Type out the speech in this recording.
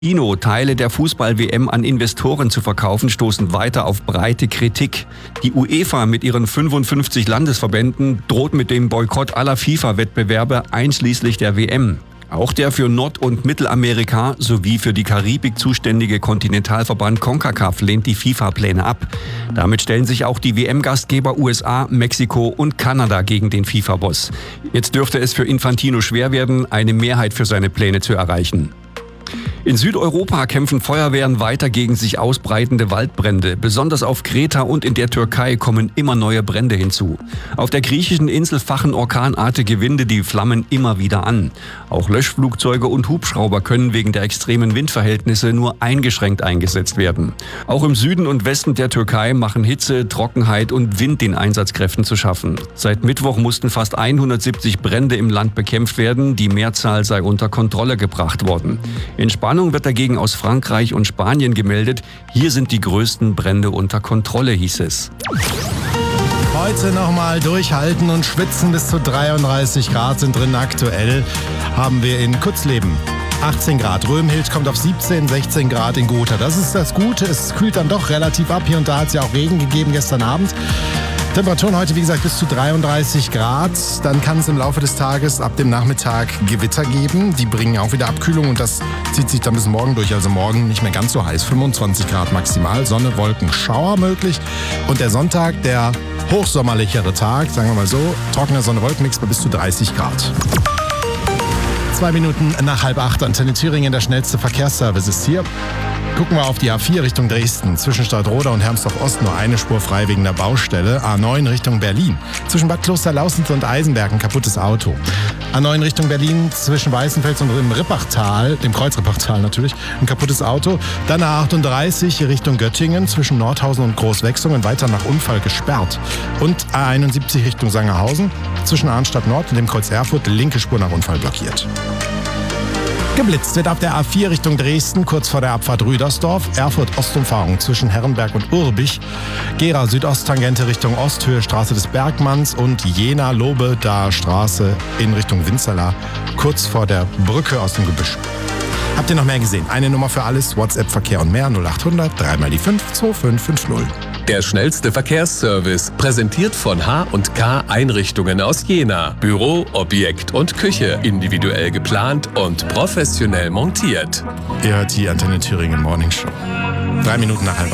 Teile der Fußball-WM an Investoren zu verkaufen, stoßen weiter auf breite Kritik. Die UEFA mit ihren 55 Landesverbänden droht mit dem Boykott aller FIFA-Wettbewerbe einschließlich der WM. Auch der für Nord- und Mittelamerika sowie für die Karibik zuständige Kontinentalverband CONCACAF lehnt die FIFA-Pläne ab. Damit stellen sich auch die WM-Gastgeber USA, Mexiko und Kanada gegen den FIFA-Boss. Jetzt dürfte es für Infantino schwer werden, eine Mehrheit für seine Pläne zu erreichen. In Südeuropa kämpfen Feuerwehren weiter gegen sich ausbreitende Waldbrände. Besonders auf Kreta und in der Türkei kommen immer neue Brände hinzu. Auf der griechischen Insel fachen orkanartige Winde die Flammen immer wieder an. Auch Löschflugzeuge und Hubschrauber können wegen der extremen Windverhältnisse nur eingeschränkt eingesetzt werden. Auch im Süden und Westen der Türkei machen Hitze, Trockenheit und Wind den Einsatzkräften zu schaffen. Seit Mittwoch mussten fast 170 Brände im Land bekämpft werden. Die Mehrzahl sei unter Kontrolle gebracht worden. Entspannung wird dagegen aus Frankreich und Spanien gemeldet. Hier sind die größten Brände unter Kontrolle, hieß es. Heute nochmal durchhalten und schwitzen. Bis zu 33 Grad sind drin. Aktuell haben wir in Kutzleben 18 Grad. Römhild kommt auf 17, 16 Grad in Gotha. Das ist das Gute. Es kühlt dann doch relativ ab. Hier und da hat es ja auch Regen gegeben gestern Abend. Temperaturen heute, wie gesagt, bis zu 33 Grad. Dann kann es im Laufe des Tages ab dem Nachmittag Gewitter geben. Die bringen auch wieder Abkühlung und das zieht sich dann bis morgen durch. Also morgen nicht mehr ganz so heiß. 25 Grad maximal. Sonne, Wolken, Schauer möglich. Und der Sonntag, der hochsommerlichere Tag, sagen wir mal so. Trockener Sonne-Wolken-Mix bei bis zu 30 Grad. 2 Minuten nach 7:30. Antenne Thüringen, der schnellste Verkehrsservice ist hier. Gucken wir auf die A4 Richtung Dresden. Zwischen Stadtroda und Hermsdorf-Ost nur eine Spur frei wegen der Baustelle. A9 Richtung Berlin. Zwischen Bad Klosterlausitz und Eisenberg ein kaputtes Auto. A9 Richtung Berlin zwischen Weißenfels und dem Rippachtal, dem Kreuz-Rippachtal natürlich, ein kaputtes Auto. Dann A38 Richtung Göttingen zwischen Nordhausen und Großwechsungen weiter nach Unfall gesperrt. Und A71 Richtung Sangerhausen zwischen Arnstadt Nord und dem Kreuz Erfurt linke Spur nach Unfall blockiert. Geblitzt wird auf der A4 Richtung Dresden, kurz vor der Abfahrt Rüdersdorf. Erfurt-Ostumfahrung zwischen Herrenberg und Urbich. Gera Südosttangente Richtung Osthöhe, Straße des Bergmanns. Und Jena-Lobe-da Straße in Richtung Winzerla, kurz vor der Brücke aus dem Gebüsch. Habt ihr noch mehr gesehen? Eine Nummer für alles, WhatsApp-Verkehr und mehr, 0800 3 mal die 5 2550. Der schnellste Verkehrsservice, präsentiert von H&K Einrichtungen aus Jena. Büro, Objekt und Küche, individuell geplant und professionell montiert. Ihr hört die Antenne Thüringen Morning Show. 3 Minuten nach 7:30.